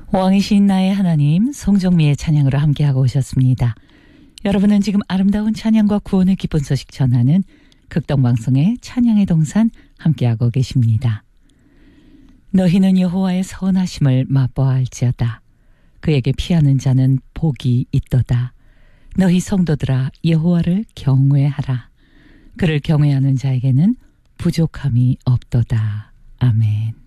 왕이신 나의 하나님, 송정미의 찬양으로 함께하고 오셨습니다. 여러분은 지금 아름다운 찬양과 구원의 기쁜 소식 전하는 극동방송의 찬양의 동산 함께하고 계십니다. 너희는 여호와의 선하심을 맛보아할지어다. 그에게 피하는 자는 복이 있도다. 너희 성도들아 여호와를 경외하라. 그를 경외하는 자에게는 부족함이 없도다. 아멘.